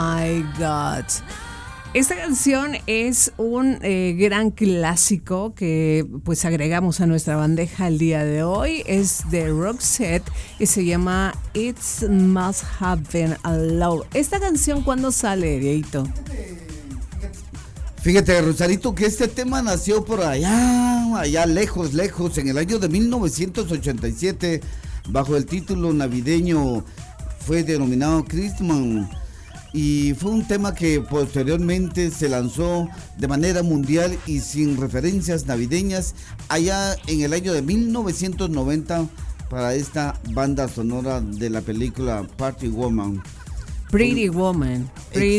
My God. Esta canción es un gran clásico que pues agregamos a nuestra bandeja el día de hoy. Es de Roxette y se llama It Must Have Been a Love. ¿Esta canción cuándo sale, Dieguito? Fíjate, Rosarito, que este tema nació por allá lejos, en el año de 1987, bajo el título navideño, fue denominado Christmas. Y fue un tema que posteriormente se lanzó de manera mundial y sin referencias navideñas allá en el año de 1990 para esta banda sonora de la película Pretty Woman. Pretty Woman.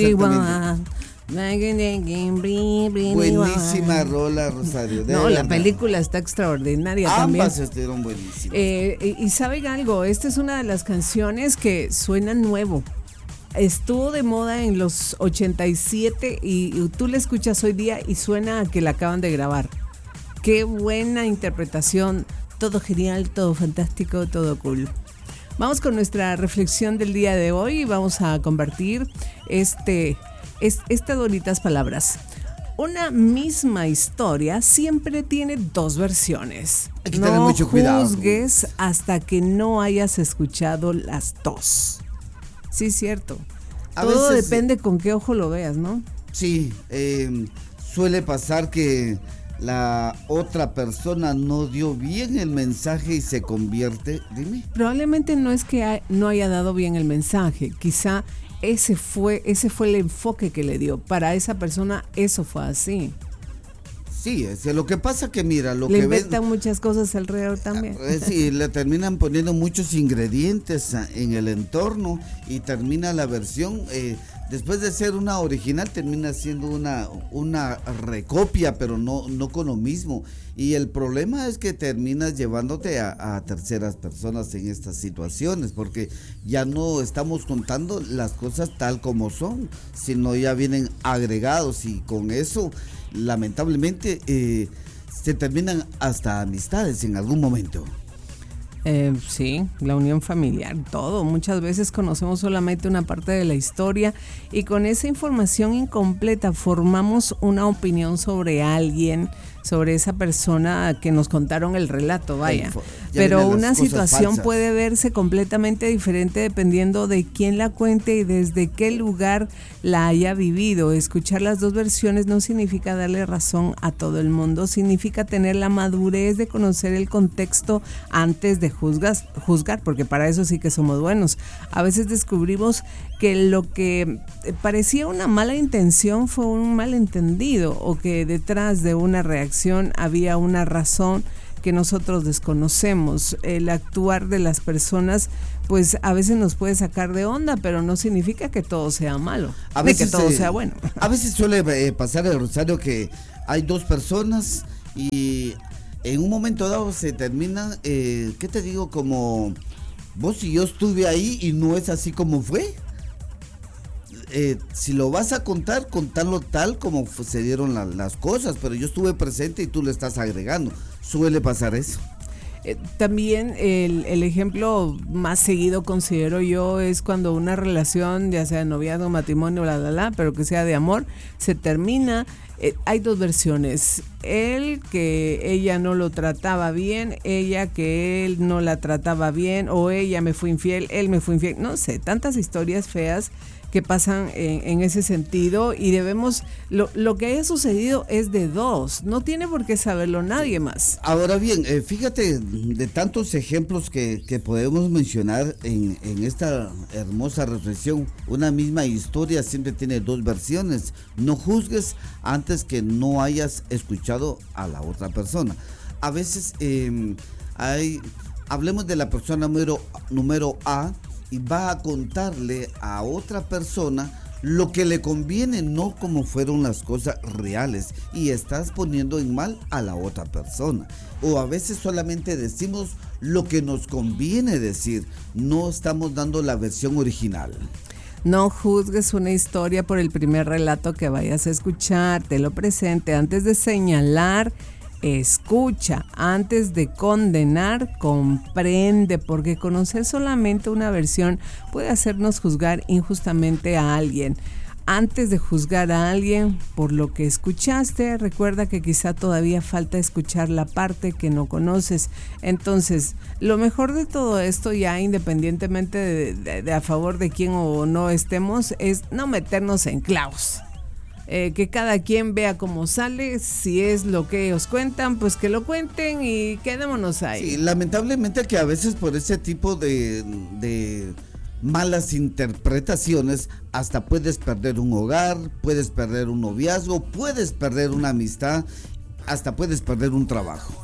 Buenísima rola, Rosario. No, la película está extraordinaria también. Ambas estuvieron buenísimas. Y saben algo, esta es una de las canciones que suena nuevo. Estuvo de moda en los 87 y tú la escuchas hoy día y suena a que la acaban de grabar. Qué buena interpretación, todo genial, todo fantástico, todo cool. Vamos con nuestra reflexión del día de hoy y vamos a compartir estas bonitas palabras. Una misma historia siempre tiene dos versiones. Hay que tener mucho cuidado. No juzgues hasta que no hayas escuchado las dos. Sí, cierto. Todo depende con qué ojo lo veas, ¿no? Sí, suele pasar que la otra persona no dio bien el mensaje y se convierte. Dime. Probablemente no es que no haya dado bien el mensaje. Quizá ese fue el enfoque que le dio. Para esa persona eso fue así. Sí, lo que pasa que mira, le inventan muchas cosas alrededor también. Sí, le terminan poniendo muchos ingredientes en el entorno y termina la versión, después de ser una original, termina siendo una recopia, pero no con lo mismo. Y el problema es que terminas llevándote a terceras personas en estas situaciones, porque ya no estamos contando las cosas tal como son, sino ya vienen agregados y con eso lamentablemente se terminan hasta amistades en algún momento. Sí, la unión familiar, todo. Muchas veces conocemos solamente una parte de la historia y con esa información incompleta formamos una opinión sobre alguien, sobre esa persona que nos contaron el relato, vaya. Pero una situación falsas puede verse completamente diferente dependiendo de quién la cuente y desde qué lugar la haya vivido. Escuchar las dos versiones no significa darle razón a todo el mundo, significa tener la madurez de conocer el contexto antes de juzgar, porque para eso sí que somos buenos. A veces descubrimos que lo que parecía una mala intención fue un malentendido o que detrás de una reacción había una razón que nosotros desconocemos. El actuar de las personas pues a veces nos puede sacar de onda, pero no significa que todo sea malo, que todo sea bueno. A veces suele pasar, el Rosario, que hay dos personas y en un momento dado se terminan, ¿qué te digo? Como vos y yo estuve ahí y no es así como fue. Si lo vas a contarlo tal como se dieron las cosas, pero yo estuve presente y tú le estás agregando. Suele pasar eso. También el ejemplo más seguido, considero yo, es cuando una relación, ya sea de noviazgo, matrimonio, pero que sea de amor, se termina. Hay dos versiones: él que ella no lo trataba bien, ella que él no la trataba bien, o ella me fue infiel, él me fue infiel. No sé, tantas historias feas que pasan en ese sentido y debemos, lo que haya sucedido es de dos, no tiene por qué saberlo nadie más. Ahora bien, fíjate de tantos ejemplos que podemos mencionar en esta hermosa reflexión. Una misma historia siempre tiene dos versiones. No juzgues antes que no hayas escuchado a la otra persona. A veces hablemos de la persona número A, y va a contarle a otra persona lo que le conviene, no como fueron las cosas reales, y estás poniendo en mal a la otra persona. O a veces solamente decimos lo que nos conviene decir, no estamos dando la versión original. No juzgues una historia por el primer relato que vayas a escuchar, te lo presente antes de señalar Escucha, antes de condenar, comprende, porque conocer solamente una versión puede hacernos juzgar injustamente a alguien. Antes de juzgar a alguien por lo que escuchaste, recuerda que quizá todavía falta escuchar la parte que no conoces. Entonces, lo mejor de todo esto, ya independientemente de a favor de quién o no estemos, es no meternos en clavos. Que cada quien vea cómo sale, si es lo que ellos cuentan, pues que lo cuenten y quedémonos ahí. Sí, lamentablemente que a veces por ese tipo de malas interpretaciones hasta puedes perder un hogar, puedes perder un noviazgo, puedes perder una amistad, hasta puedes perder un trabajo.